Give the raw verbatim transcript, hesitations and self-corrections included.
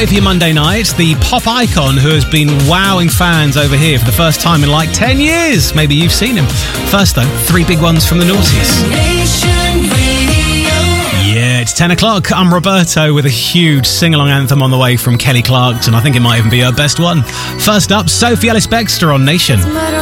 way for your Monday night, the pop icon who has been wowing fans over here for the first time in like ten years. Maybe you've seen him. First though, three big ones from the noughties. Nation Radio. Yeah, it's ten o'clock. I'm Roberto with a huge sing-along anthem on the way from Kelly Clarkson. I think it might even be her best one. First up, Sophie Ellis-Bextor on Nation.